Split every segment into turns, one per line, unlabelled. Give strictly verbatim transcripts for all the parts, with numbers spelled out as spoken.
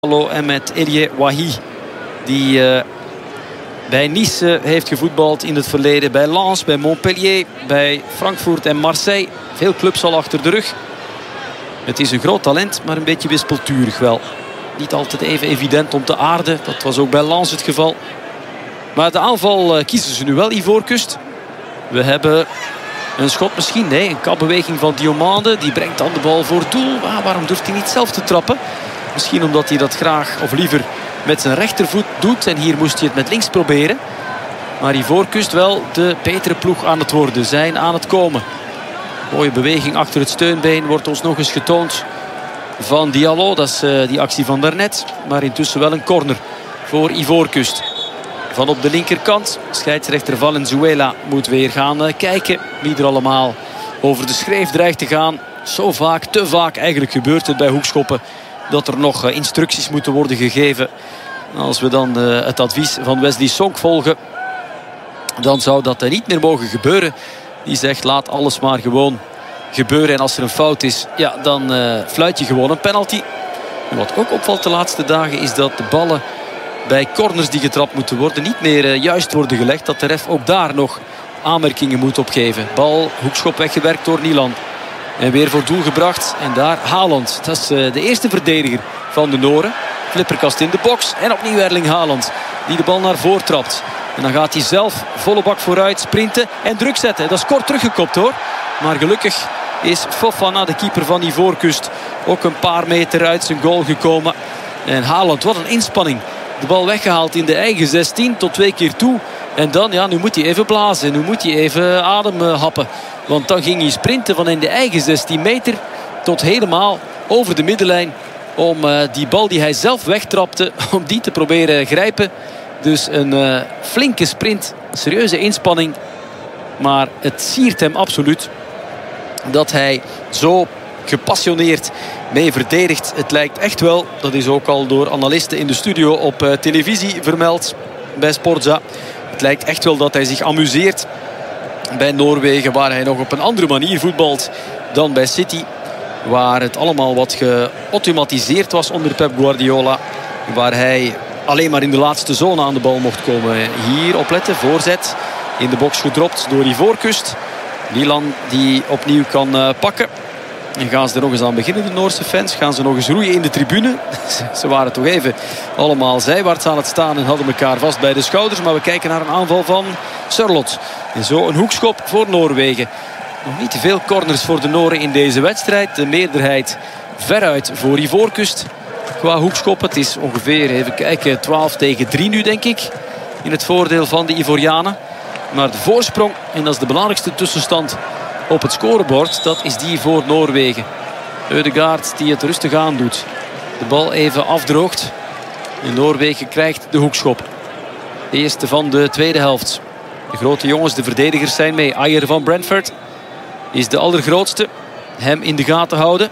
En met Elie Wahi, die uh, bij Nice heeft gevoetbald in het verleden. Bij Lens, bij Montpellier, bij Frankfurt en Marseille. Veel clubs al achter de rug. Het is een groot talent, maar een beetje wispelturig wel. Niet altijd even evident om te aarden. Dat was ook bij Lens het geval. Maar de aanval uh, kiezen ze nu wel, Ivoorkust. We hebben een schot misschien. Nee, een kapbeweging van Diomande. Die brengt dan de bal voor het doel. Ah, waarom durft hij niet zelf te trappen? Misschien omdat hij dat graag of liever met zijn rechtervoet doet. En hier moest hij het met links proberen. Maar Ivoorkust wel de betere ploeg aan het worden. Zijn aan het komen. Mooie beweging achter het steunbeen. Wordt ons nog eens getoond van Diallo. Dat is uh, die actie van daarnet. Maar intussen wel een corner voor Ivoorkust. Van op de linkerkant. Scheidsrechter Valenzuela moet weer gaan uh, kijken wie er allemaal over de schreef dreigt te gaan. Zo vaak, te vaak eigenlijk gebeurt het bij hoekschoppen. Dat er nog uh, instructies moeten worden gegeven. Als we dan uh, het advies van Wesley Sonk volgen, dan zou dat uh, niet meer mogen gebeuren. Die zegt laat alles maar gewoon gebeuren. En als er een fout is, ja, dan uh, fluit je gewoon een penalty. En wat ook opvalt de laatste dagen is dat de ballen bij corners die getrapt moeten worden niet meer uh, juist worden gelegd. Dat de ref ook daar nog aanmerkingen moet op geven. Bal, hoekschop weggewerkt door Nilan. En weer voor doel gebracht. En daar Haaland. Dat is uh, de eerste verdediger van de Noren. Flipperkast in de box. En opnieuw Erling Haaland. Die de bal naar voren trapt. En dan gaat hij zelf volle bak vooruit sprinten. En druk zetten. Dat is kort teruggekopt hoor. Maar gelukkig is Fofana, de keeper van Ivoorkust, ook een paar meter uit zijn goal gekomen. En Haaland, wat een inspanning. De bal weggehaald in de eigen zestien tot twee keer toe. En dan, ja, nu moet hij even blazen. Nu moet hij even adem uh, happen. Want dan ging hij sprinten van in de eigen zestien meter tot helemaal over de middenlijn. Om uh, die bal die hij zelf wegtrapte, om die te proberen grijpen. Dus een uh, flinke sprint, een serieuze inspanning. Maar het siert hem absoluut dat hij zo gepassioneerd mee verdedigt. Het lijkt echt wel, dat is ook al door analisten in de studio op uh, televisie vermeld bij Sportza. Het lijkt echt wel dat hij zich amuseert bij Noorwegen, waar hij nog op een andere manier voetbalt dan bij City. Waar het allemaal wat geautomatiseerd was onder Pep Guardiola. Waar hij alleen maar in de laatste zone aan de bal mocht komen. Hier opletten, voorzet in de box gedropt door Ivoorkust. Nilan die opnieuw kan uh, pakken. En gaan ze er nog eens aan beginnen, de Noorse fans. Gaan ze nog eens roeien in de tribune. Ze waren toch even allemaal zijwaarts aan het staan en hadden elkaar vast bij de schouders. Maar we kijken naar een aanval van Sørloth. En zo een hoekschop voor Noorwegen. Nog niet te veel corners voor de Noren in deze wedstrijd. De meerderheid veruit voor Ivoorkust. Qua hoekschop, het is ongeveer, even kijken, twaalf tegen drie nu denk ik. In het voordeel van de Ivorianen. Maar de voorsprong, en dat is de belangrijkste tussenstand op het scorebord, dat is die voor Noorwegen. Ødegaard die het rustig aandoet. De bal even afdroogt. En Noorwegen krijgt de hoekschop. De eerste van de tweede helft. De grote jongens, de verdedigers zijn mee. Ajer van Brentford is de allergrootste. Hem in de gaten houden.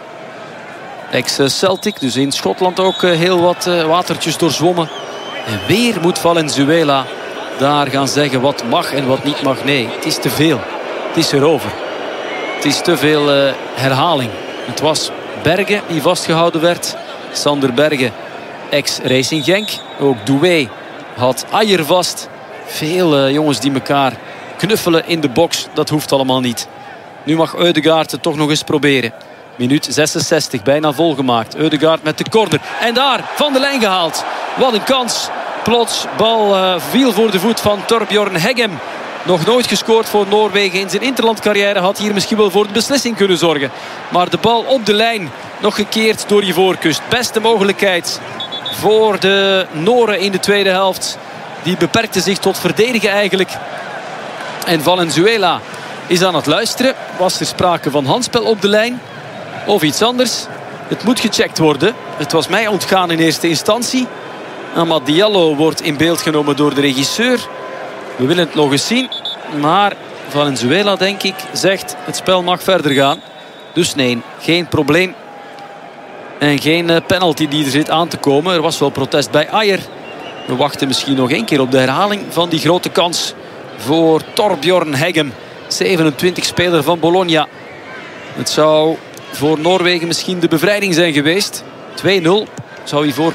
Ex-Celtic, dus in Schotland ook heel wat watertjes doorzwommen. En weer moet Valenzuela daar gaan zeggen wat mag en wat niet mag. Nee, het is te veel. Het is erover. Het is te veel uh, herhaling. Het was Berge die vastgehouden werd. Sander Berge, ex-Racing Genk. Ook Doué had Ajer vast. Veel uh, jongens die elkaar knuffelen in de box. Dat hoeft allemaal niet. Nu mag Ødegaard het toch nog eens proberen. Minuut zesenzestig, bijna volgemaakt. Ødegaard met de corner. En daar, van de lijn gehaald. Wat een kans. Plots, bal uh, viel voor de voet van Torbjorn Heggem. Nog nooit gescoord voor Noorwegen in zijn interlandcarrière. Had hier misschien wel voor de beslissing kunnen zorgen. Maar de bal op de lijn. Nog gekeerd door Ivoorkust. Beste mogelijkheid voor de Noren in de tweede helft. Die beperkte zich tot verdedigen eigenlijk. En Valenzuela is aan het luisteren. Was er sprake van handspel op de lijn? Of iets anders? Het moet gecheckt worden. Het was mij ontgaan in eerste instantie. Amad Diallo wordt in beeld genomen door de regisseur. We willen het nog eens zien. Maar Valenzuela, denk ik, zegt het spel mag verder gaan. Dus nee, geen probleem. En geen penalty die er zit aan te komen. Er was wel protest bij Ajer. We wachten misschien nog één keer op de herhaling van die grote kans voor Torbjorn Heggem. zevenentwintig speler van Bologna. Het zou voor Noorwegen misschien de bevrijding zijn geweest. twee nul. zou hij voor